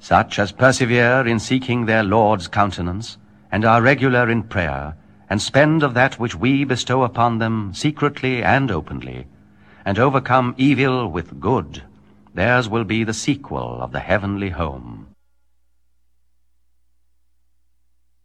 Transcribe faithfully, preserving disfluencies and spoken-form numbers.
Such as persevere in seeking their Lord's countenance, and are regular in prayer, and spend of that which we bestow upon them secretly and openly, and overcome evil with good, theirs will be the sequel of the heavenly home.